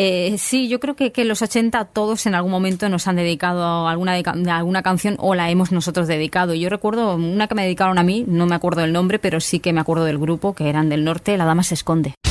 Sí, yo creo que los 80 todos en algún momento nos han dedicado alguna canción o la hemos nosotros dedicado. Yo recuerdo una que me dedicaron a mí, no me acuerdo del nombre, pero sí que me acuerdo del grupo, que eran del norte, La Dama se esconde.